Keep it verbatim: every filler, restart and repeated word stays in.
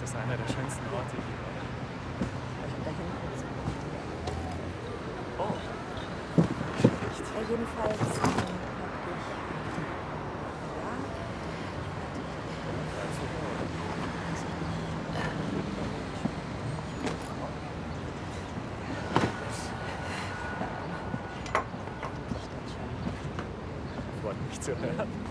das einer der schönsten Orte hier, oder? Oh. Echt? Ja, jedenfalls ähm, habe ich. Freut mich zu hören.